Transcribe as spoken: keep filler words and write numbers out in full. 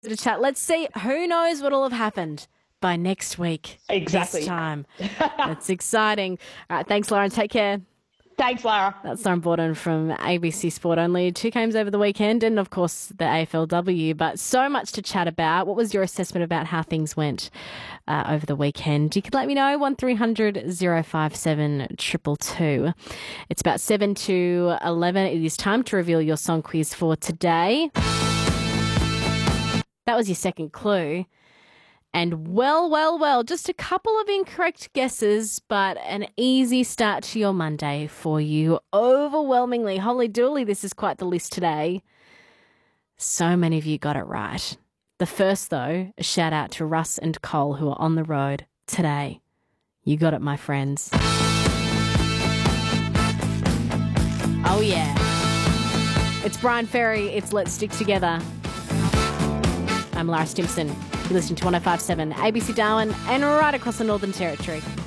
To chat. Let's see. Who knows what will have happened by next week? Exactly. This time. That's exciting. All right. Thanks, Lauren. Take care. Thanks, Lara. That's Lauren Borden from A B C Sport. Only two games over the weekend and, of course, the A F L W. But so much to chat about. What was your assessment about how things went uh, over the weekend? You could let me know. one three hundred oh five seven two two two. It's about seven to eleven. It is time to reveal your song quiz for today. That was your second clue. And well, well, well, just a couple of incorrect guesses, but an easy start to your Monday for you. Overwhelmingly, holy dooly, this is quite the list today. So many of you got it right. The first, though, a shout out to Russ and Cole who are on the road today. You got it, my friends. Oh, yeah. It's Brian Ferry. It's Let's Stick Together. I'm Lara Stimson. You're listening to one oh five point seven A B C Darwin and right across the Northern Territory.